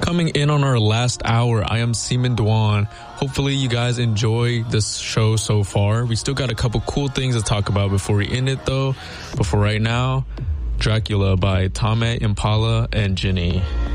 coming in on our last hour. I am Seaman Dwan. Hopefully you guys enjoy this show so far. We still got a couple cool things to talk about before we end it though. But for right now, Dracula by Tame Impala and Ginny.